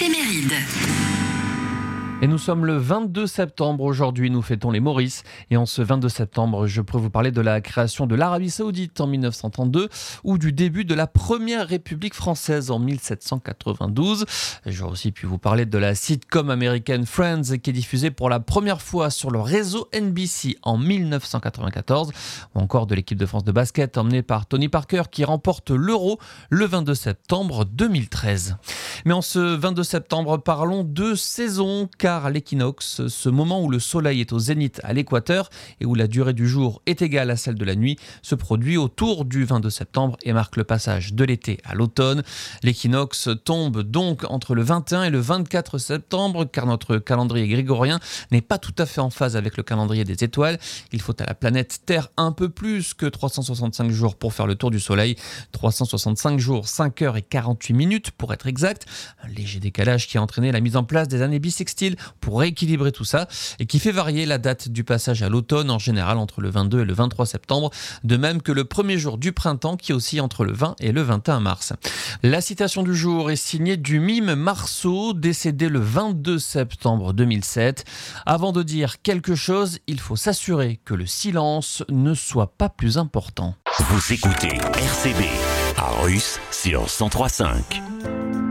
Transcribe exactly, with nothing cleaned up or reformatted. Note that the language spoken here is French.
éphéméride. Et nous sommes le vingt-deux septembre aujourd'hui, nous fêtons les Maurices. Et en ce vingt-deux septembre, je pourrais vous parler de la création de l'Arabie Saoudite en mille neuf cent trente-deux ou du début de la première République française en mille sept cent quatre-vingt-douze. J'aurais aussi pu vous parler de la sitcom américaine Friends qui est diffusée pour la première fois sur le réseau N B C en mille neuf cent quatre-vingt-quatorze ou encore de l'équipe de France de basket emmenée par Tony Parker qui remporte l'Euro le vingt-deux septembre deux mille treize. Mais en ce vingt-deux septembre, parlons de saison car l'équinoxe, ce moment où le soleil est au zénith à l'équateur et où la durée du jour est égale à celle de la nuit, se produit autour du vingt-deux septembre et marque le passage de l'été à l'automne. L'équinoxe tombe donc entre le vingt et un et le vingt-quatre septembre car notre calendrier grégorien n'est pas tout à fait en phase avec le calendrier des étoiles. Il faut à la planète Terre un peu plus que trois cent soixante-cinq jours pour faire le tour du soleil. trois cent soixante-cinq jours, cinq heures et quarante-huit minutes pour être exact. Un léger décalage qui a entraîné la mise en place des années bissextiles pour rééquilibrer tout ça et qui fait varier la date du passage à l'automne en général entre le vingt-deux et le vingt-trois septembre, de même que le premier jour du printemps qui oscille entre le vingt et le vingt et un mars. La citation du jour est signée du mime Marceau, décédé le vingt-deux septembre deux mille sept. Avant de dire quelque chose, il faut s'assurer que le silence ne soit pas plus important. Vous écoutez R C B à Russe sur cent trois virgule cinq.